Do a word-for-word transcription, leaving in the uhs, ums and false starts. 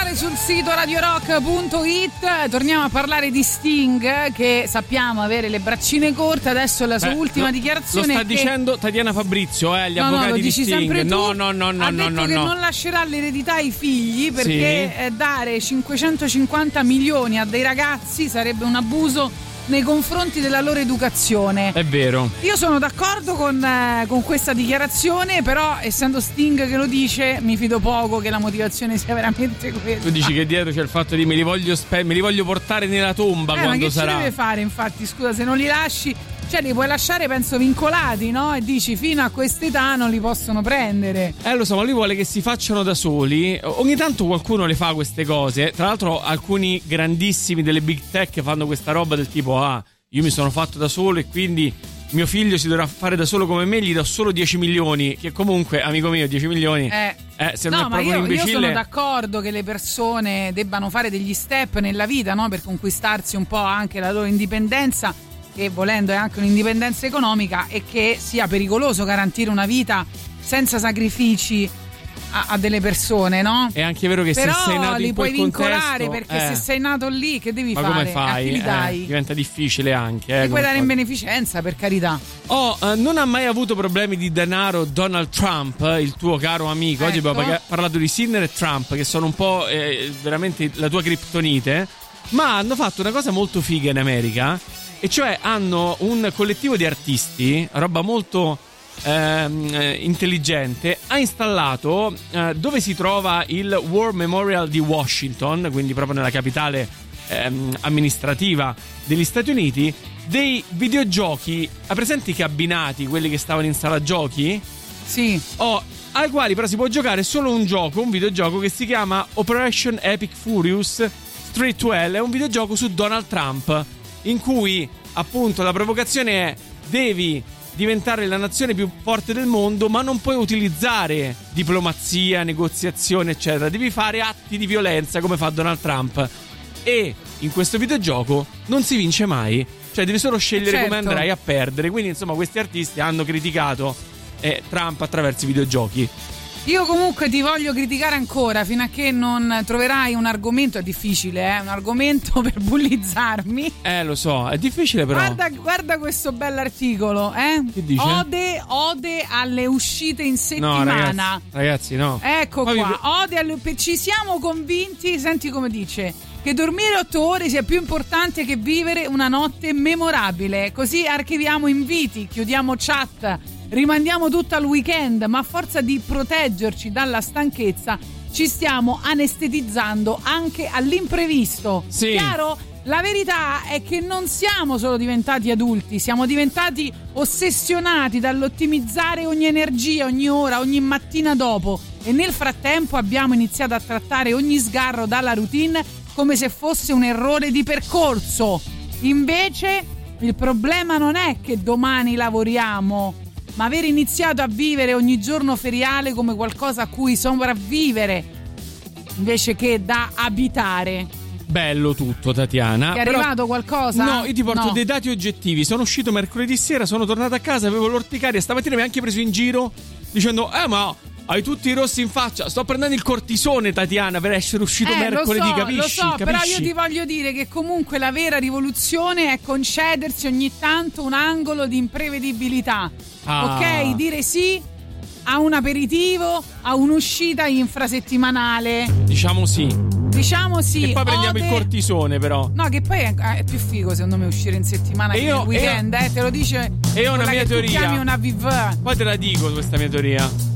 trovare sul sito radio rock punto it. Torniamo a parlare di Sting, che sappiamo avere le braccine corte. Adesso la sua Beh, ultima lo, dichiarazione lo sta è che... dicendo Tatiana Fabrizio, eh, agli no, avvocati no, di Sting. No, no, no, no, ha no, detto no, che no. non lascerà l'eredità ai figli perché sì. dare cinquecentocinquanta milioni a dei ragazzi sarebbe un abuso nei confronti della loro educazione. È vero. Io sono d'accordo con, eh, con questa dichiarazione, però essendo Sting che lo dice mi fido poco che la motivazione sia veramente quella. Tu dici che dietro c'è il fatto di me li voglio, spe- me li voglio portare nella tomba eh, quando ma che sarà. ci deve fare, infatti, scusa, se non li lasci, cioè li puoi lasciare penso vincolati, no? E dici fino a quest'età non li possono prendere. Eh lo so, ma lui vuole che si facciano da soli. Ogni tanto qualcuno le fa queste cose. Tra l'altro alcuni grandissimi delle big tech fanno questa roba del tipo ah, io mi sono fatto da solo e quindi mio figlio si dovrà fare da solo come me, gli do solo dieci milioni, che comunque, amico mio, dieci milioni eh, eh, se no, non è ma proprio io, un imbecille. io sono d'accordo che le persone debbano fare degli step nella vita, no? Per conquistarsi un po' anche la loro indipendenza, che volendo è anche un'indipendenza economica, e che sia pericoloso garantire una vita senza sacrifici a, a delle persone, no? È anche vero che però se sei nato li in puoi quel vincolare contesto, perché eh. se sei nato lì che devi ma fare? come fai? A chi li dai? Eh, diventa difficile anche. Eh, li puoi dare in fai? beneficenza, per carità. Oh, eh, non ha mai avuto problemi di denaro Donald Trump, il tuo caro amico. Oggi ecco. abbiamo parlato di Sinner e Trump, che sono un po' eh, veramente la tua criptonite, ma hanno fatto una cosa molto figa in America, e cioè hanno un collettivo di artisti, roba molto ehm, intelligente, ha installato eh, dove si trova il War Memorial di Washington, quindi proprio nella capitale ehm, amministrativa degli Stati Uniti, dei videogiochi, ha presenti i cabinati, quelli che stavano in sala giochi? Sì. Oh, ai quali però si può giocare solo un gioco, un videogioco che si chiama Operation Epic Furious Street Duel. È un videogioco su Donald Trump, in cui appunto la provocazione è: devi diventare la nazione più forte del mondo, ma non puoi utilizzare diplomazia, negoziazione eccetera, devi fare atti di violenza come fa Donald Trump. E in questo videogioco non si vince mai, cioè devi solo scegliere certo. come andrai a perdere. Quindi insomma questi artisti hanno criticato eh, Trump attraverso i videogiochi. Io comunque ti voglio criticare ancora fino a che non troverai un argomento, è difficile, eh, un argomento per bullizzarmi. Eh, lo so, è difficile però. Guarda, guarda questo bell'articolo, eh? Che dice? Ode, ode alle uscite in settimana. No, ragazzi, ragazzi no. Ecco Poi qua, vi... ode alle... Ci siamo convinti, senti come dice, che dormire otto ore sia più importante che vivere una notte memorabile. Così archiviamo inviti, chiudiamo chat, rimandiamo tutto al weekend, ma a forza di proteggerci dalla stanchezza ci stiamo anestetizzando anche all'imprevisto. Sì. Chiaro? La verità è che non siamo solo diventati adulti, siamo diventati ossessionati dall'ottimizzare ogni energia, ogni ora, ogni mattina dopo, e nel frattempo abbiamo iniziato a trattare ogni sgarro dalla routine come se fosse un errore di percorso. Invece il problema non è che domani lavoriamo, ma aver iniziato a vivere ogni giorno feriale come qualcosa a cui sopravvivere invece che da abitare. Bello tutto, Tatiana. Ti è Però... arrivato qualcosa? No, io ti porto no. dei dati oggettivi. Sono uscito mercoledì sera, sono tornato a casa, avevo l'orticaria, stamattina mi ha anche preso in giro dicendo eh ma hai tutti i rossi in faccia. Sto prendendo il cortisone, Tatiana, per essere uscito eh, mercoledì, lo so, capisci? Lo so, capisci? però io ti voglio dire che comunque la vera rivoluzione è concedersi ogni tanto un angolo di imprevedibilità. Ah. Ok? Dire sì a un aperitivo, a un'uscita infrasettimanale. Diciamo sì. Diciamo sì. E poi prendiamo ode... il cortisone, però. No, che poi è, è più figo secondo me uscire in settimana E che io- nel weekend, e io- eh, te lo dice E ho una quella mia che tu teoria. chiami una viva. Poi te la dico questa mia teoria.